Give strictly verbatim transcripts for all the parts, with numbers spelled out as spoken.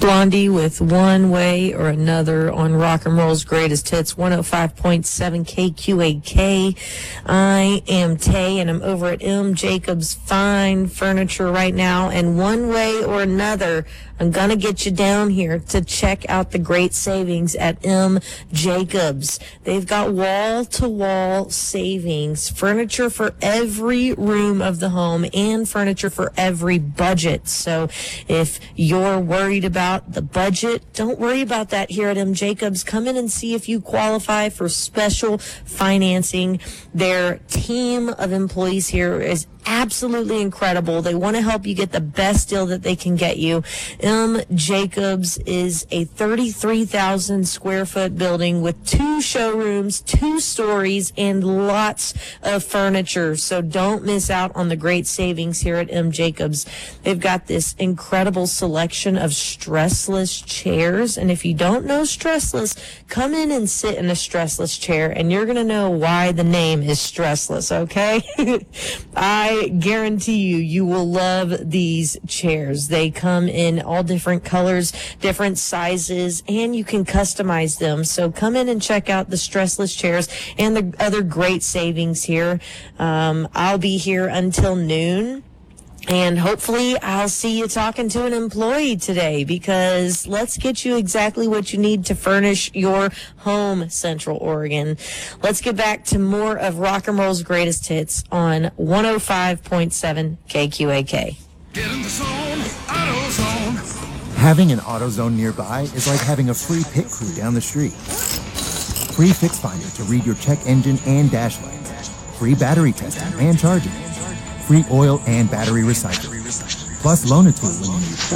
Blondie with One Way or Another on Rock and Roll's Greatest Hits, one oh five point seven K Q A K. I am Tay, and I'm over at M. Jacobs Fine Furniture right now. And one way or another, I'm going to get you down here to check out the great savings at M. Jacobs. They've got wall-to-wall savings, furniture for every room of the home, and furniture for every budget. So if you're worried about the budget, don't worry about that here at M. Jacobs. Come in and see if you qualify for special financing. Their team of employees here is absolutely incredible. They want to help you get the best deal that they can get you. M. Jacobs is a thirty-three thousand square foot building with two showrooms, two stories, and lots of furniture. So don't miss out on the great savings here at M. Jacobs. They've got this incredible selection of stressless chairs. And if you don't know stressless, come in and sit in a stressless chair, and you're going to know why the name is stressless, okay? I I guarantee you, you will love these chairs. They come in all different colors, different sizes, and you can customize them. So come in and check out the stressless chairs and the other great savings here. Um, I'll be here until noon. And hopefully I'll see you talking to an employee today, because let's get you exactly what you need to furnish your home, Central Oregon. Let's get back to more of Rock and Roll's Greatest Hits on one oh five point seven K Q A K. Get in the zone, AutoZone. Having an AutoZone nearby is like having a free pit crew down the street. Free Fix Finder to read your check engine and dash lights. Free battery testing and charging. Free oil and battery recycling. Plus loan tool when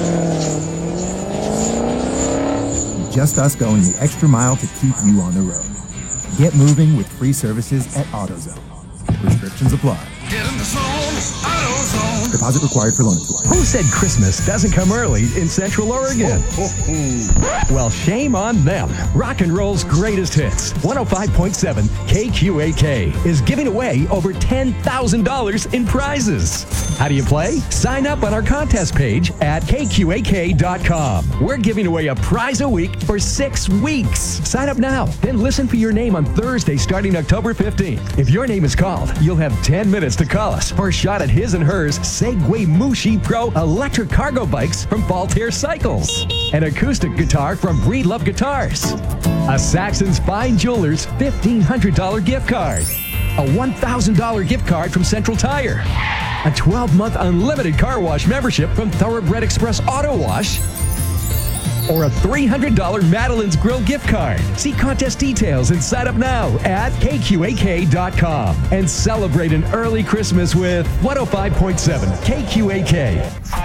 you need. Just us going the extra mile to keep you on the road. Get moving with free services at AutoZone. Restrictions apply. Get in the zone, AutoZone. Deposit required for loan tool. Who said Christmas doesn't come early in Central Oregon? Well, shame on them. Rock and Roll's Greatest Hits, one oh five point seven K Q A K, is giving away over ten thousand dollars in prizes. How do you play? Sign up on our contest page at K Q A K dot com. We're giving away a prize a week for six weeks. Sign up now, then listen for your name on Thursday starting October fifteenth. If your name is called, you'll have ten minutes to call us for a shot at his and hers Segway Mushi Pro electric cargo bikes from Voltaire Cycles, an acoustic guitar from Breedlove Guitars, a Saxon's Fine Jewelers fifteen hundred dollars gift card, a one thousand dollars gift card from Central Tire, a twelve month unlimited car wash membership from Thoroughbred Express Auto Wash, or a three hundred dollars Madeline's Grill gift card. See contest details and sign up now at K Q A K dot com and celebrate an early Christmas with one oh five point seven K Q A K.